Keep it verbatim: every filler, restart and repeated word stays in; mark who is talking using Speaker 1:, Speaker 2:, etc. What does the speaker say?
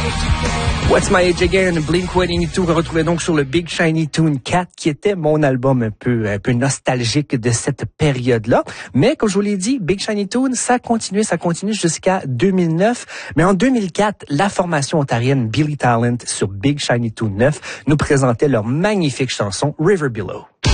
Speaker 1: What's My Age Again, Blink cent quatre-vingt-douze, qu'on retrouvait donc sur le Big Shiny Tune quatre, qui était mon album un peu, un peu nostalgique de cette période-là. Mais, comme je vous l'ai dit, Big Shiny Tune, ça continue, ça continue jusqu'à deux mille neuf. Mais en deux mille quatre, la formation ontarienne Billy Talent sur Big Shiny Tune neuf nous présentait leur magnifique chanson River Below.